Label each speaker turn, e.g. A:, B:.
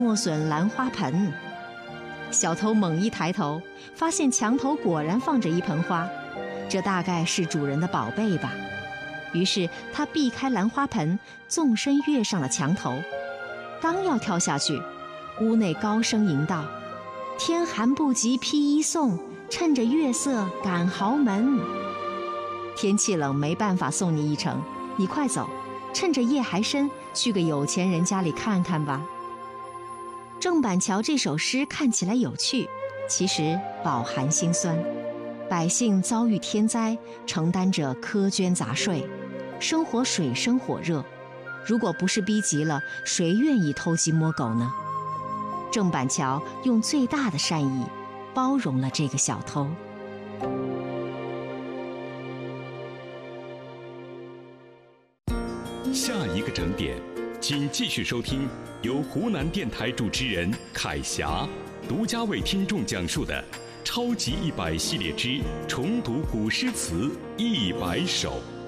A: 磨损兰花盆。小偷猛一抬头，发现墙头果然放着一盆花，这大概是主人的宝贝吧。于是他避开兰花盆，纵身跃上了墙头。刚要跳下去，屋内高声吟道：“天寒不及披衣送，趁着月色赶豪门。”天气冷，没办法送你一程，你快走，趁着夜还深，去个有钱人家里看看吧。郑板桥这首诗看起来有趣，其实饱含辛酸。百姓遭遇天灾，承担着苛捐杂税，生活水深火热，如果不是逼急了，谁愿意偷鸡摸狗呢？郑板桥用最大的善意包容了这个小偷。
B: 下一个整点，请继续收听由湖南电台主持人凯霞独家为听众讲述的超级100系列之重读古诗词100首。